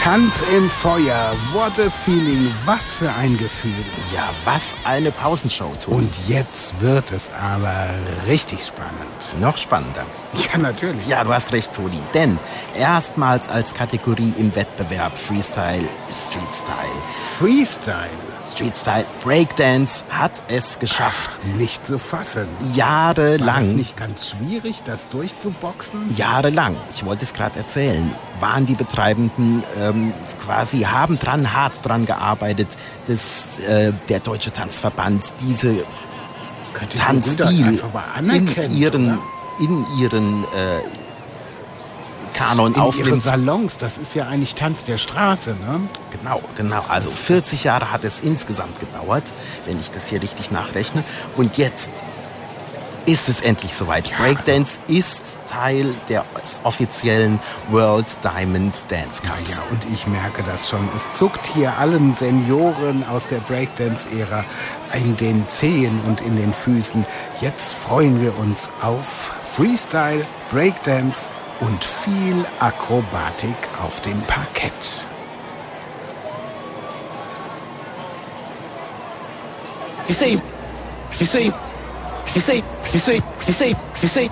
Tanz im Feuer, what a feeling, was für ein Gefühl. Ja, was eine Pausenshow, Toni. Und jetzt wird es aber richtig spannend. Noch spannender. Ja, natürlich. Ja, du hast recht, Toni. Denn erstmals als Kategorie im Wettbewerb Freestyle, Street Style. Freestyle? Street Style Breakdance hat es geschafft. Nicht zu fassen. Jahrelang. War das nicht ganz schwierig, das durchzuboxen? Jahrelang, ich wollte es gerade erzählen, waren die Betreibenden hart dran gearbeitet, dass der Deutsche Tanzverband diese Tanzstil in ihren Kanon aufnimmt. In ihren Salons, das ist ja eigentlich Tanz der Straße, ne? Genau. Also 40 Jahre hat es insgesamt gedauert, wenn ich das hier richtig nachrechne. Und jetzt ist es endlich soweit. Ja, Breakdance ist Teil des offiziellen World Diamond Dance Cups. Ja, und ich merke das schon. Es zuckt hier allen Senioren aus der Breakdance-Ära in den Zehen und in den Füßen. Jetzt freuen wir uns auf Freestyle, Breakdance und viel Akrobatik auf dem Parkett. You say